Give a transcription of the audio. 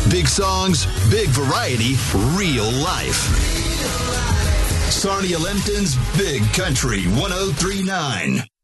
Big songs, big variety, real life. Sarnia Lempton's Big Country 103.9.